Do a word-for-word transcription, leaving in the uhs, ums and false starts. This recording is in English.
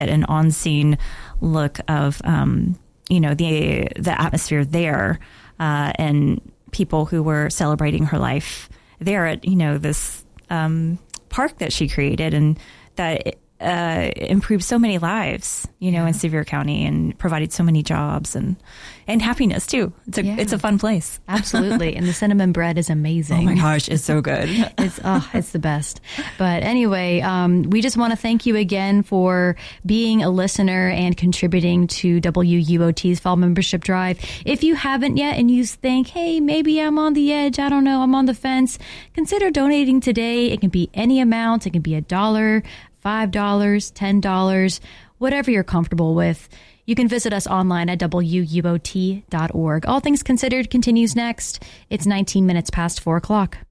an on-scene look of, um, you know, the the atmosphere there, uh, and people who were celebrating her life there at, you know, this um, park that she created, and that uh, improved so many lives, you know, yeah. in Sevier County, and provided so many jobs and and happiness too. It's a yeah. it's a fun place. Absolutely. And the cinnamon bread is amazing. Oh my gosh, it's so good. It's oh, it's the best. But anyway, um, we just want to thank you again for being a listener and contributing to W U O T's Fall Membership Drive. If you haven't yet and you think, hey, maybe I'm on the edge, I don't know, I'm on the fence, consider donating today. It can be any amount. It can be a dollar, five dollars, ten dollars, whatever you're comfortable with. You can visit us online at W U O T dot org. All Things Considered continues next. It's nineteen minutes past four o'clock.